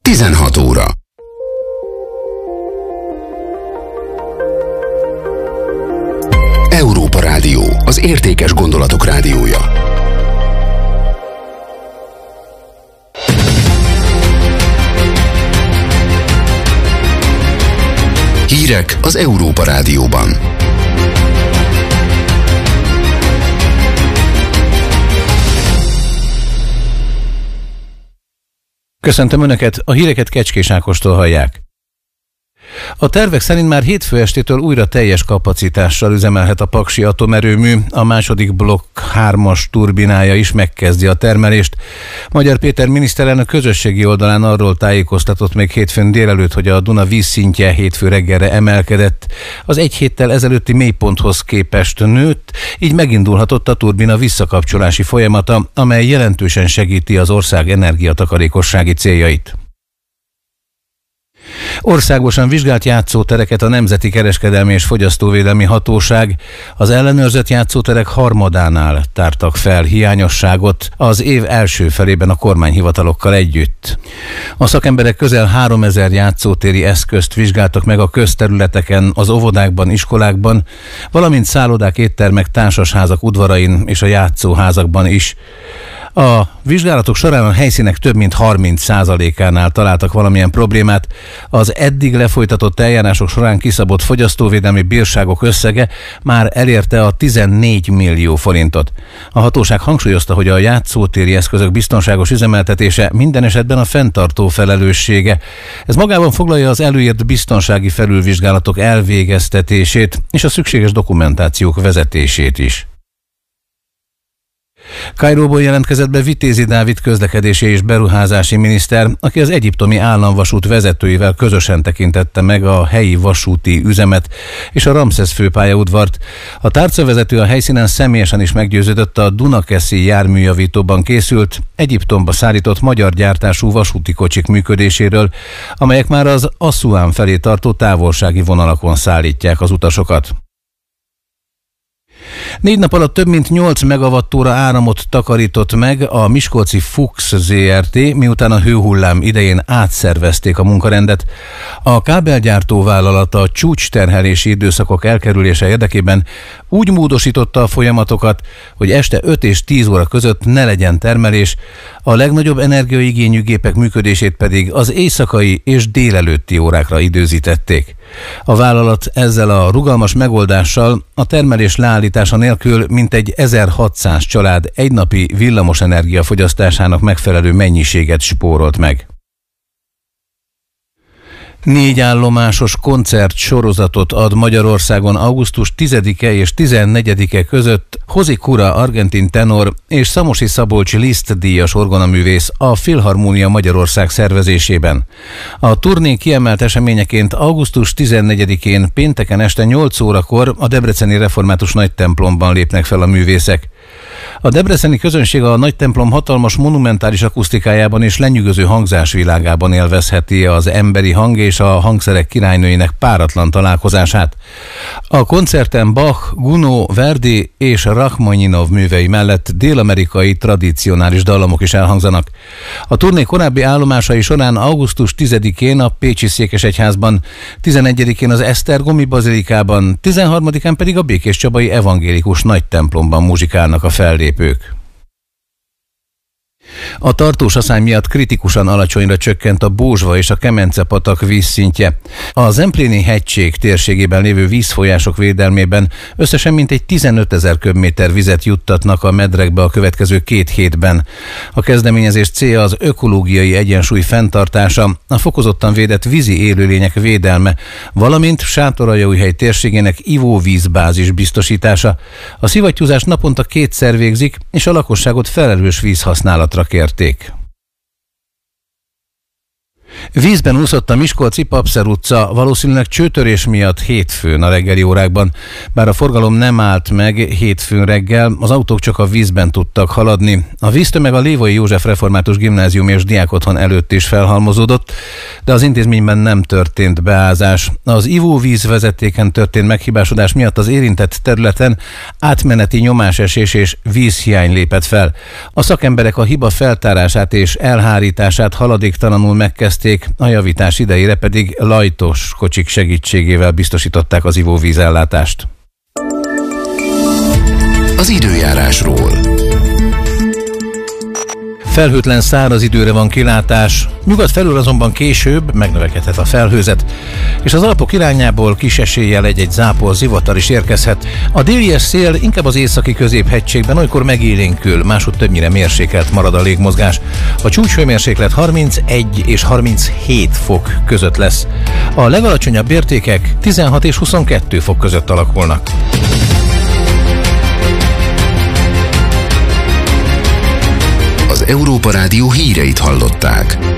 16 óra. Európa Rádió, az értékes gondolatok rádiója. Hírek az Európa Rádióban. Köszöntöm Önöket, a híreket Kecskés Ákostól hallják. A tervek szerint már hétfő estétől újra teljes kapacitással üzemelhet a Paksi atomerőmű, a második blokk 3-as turbinája is megkezdi a termelést. Magyar Péter miniszterelnök közösségi oldalán arról tájékoztatott még hétfőn délelőtt, hogy a Duna vízszintje hétfő reggelre emelkedett. Az egy héttel ezelőtti mélyponthoz képest nőtt, így megindulhatott a turbina visszakapcsolási folyamata, amely jelentősen segíti az ország energiatakarékossági céljait. Országosan vizsgált játszótereket a Nemzeti Kereskedelmi és Fogyasztóvédelmi Hatóság. Az ellenőrzött játszóterek harmadánál tártak fel hiányosságot az év első felében a kormányhivatalokkal együtt. A szakemberek közel 3000 játszótéri eszközt vizsgáltak meg a közterületeken, az óvodákban, iskolákban, valamint szállodák, éttermek, társasházak udvarain és a játszóházakban is. A vizsgálatok során a helyszínek több mint 30%-ánál találtak valamilyen problémát. Az eddig lefolytatott eljárások során kiszabott fogyasztóvédelmi bírságok összege már elérte a 14 millió forintot. A hatóság hangsúlyozta, hogy a játszótéri eszközök biztonságos üzemeltetése minden esetben a fenntartó felelőssége. Ez magában foglalja az előírt biztonsági felülvizsgálatok elvégeztetését és a szükséges dokumentációk vezetését is. Kairóból jelentkezett be Vitézi Dávid közlekedési és beruházási miniszter, aki az egyiptomi államvasút vezetőivel közösen tekintette meg a helyi vasúti üzemet és a Ramszesz főpályaudvart. A tárcavezető a helyszínen személyesen is meggyőződött a Dunakeszi járműjavítóban készült, Egyiptomba szállított magyar gyártású vasúti kocsik működéséről, amelyek már az Asszuán felé tartó távolsági vonalakon szállítják az utasokat. 4 nap alatt több mint 8 megawattóra áramot takarított meg a miskolci Fuchs Zrt., miután a hőhullám idején átszervezték a munkarendet. A kábelgyártó vállalat a csúcsterhelési időszakok elkerülése érdekében úgy módosította a folyamatokat, hogy este 5 és 10 óra között ne legyen termelés, a legnagyobb energiaigényű gépek működését pedig az éjszakai és délelőtti órákra időzítették. A vállalat ezzel a rugalmas megoldással a termelés leállítása nélkül mintegy 1600 család egynapi villamosenergia fogyasztásának megfelelő mennyiséget spórolt meg. 4 állomásos koncert sorozatot ad Magyarországon augusztus 10-e és 14-e között José Cura argentin tenor és Szamosi Szabolcs Liszt díjas orgonaművész a Filharmónia Magyarország szervezésében. A turné kiemelt eseményeként augusztus 14-én pénteken este 8 órakor a debreceni református nagytemplomban lépnek fel a művészek. A debreceni közönség a nagytemplom hatalmas monumentális akusztikájában és lenyűgöző hangzásvilágában élvezheti az emberi hang és a hangszerek királynőinek páratlan találkozását. A koncerten Bach, Gounod, Verdi és Rachmaninov művei mellett dél-amerikai tradicionális dallamok is elhangzanak. A turné korábbi állomásai során augusztus 10-én a Pécsi Székesegyházban, 11-én az Esztergomi bazilikában, 13-án pedig a Békéscsabai evangélikus nagytemplomban muzsikálnak a fellépők. A tartós aszály miatt kritikusan alacsonyra csökkent a Bózsva és a Kemence-patak vízszintje. A Zempléni hegység térségében lévő vízfolyások védelmében összesen mintegy 15 000 köbméter vizet juttatnak a medrekbe a következő 2 hétben. A kezdeményezés célja az ökológiai egyensúly fenntartása, a fokozottan védett vízi élőlények védelme, valamint Sátoraljaújhely térségének ivóvízbázis biztosítása. A szivattyúzást naponta 2-szer végzik, és a lakosságot felelős vízhasználatra kérték. Vízben úszott a miskolci Papszer utca, valószínűleg csőtörés miatt hétfőn a reggeli órákban. Bár a forgalom nem állt meg hétfőn reggel, az autók csak a vízben tudtak haladni. A víztömeg a Lévai József Református Gimnázium és Diákotthon előtt is felhalmozódott, de az intézményben nem történt beázás. Az ivóvízvezetéken történt meghibásodás miatt az érintett területen átmeneti nyomásesés és vízhiány lépett fel. A szakemberek a hiba feltárását és elhárítását haladéktalanul megkezdték, ellenőrizték, a javítás idejére pedig lajtos kocsik segítségével biztosították az ivóvízellátást. Az időjárásról. Felhőtlen száraz időre van kilátás, nyugat felül azonban később megnövekedhet a felhőzet, és az Alpok irányából kis eséllyel egy-egy zápor, zivatar is érkezhet. A délies szél inkább az északi középhegységben olykor megélénkül, máshogy többnyire mérsékelt marad a légmozgás. A csúcshőmérséklet 31 és 37 fok között lesz. A legalacsonyabb értékek 16 és 22 fok között alakulnak. Az Európa Rádió híreit hallották.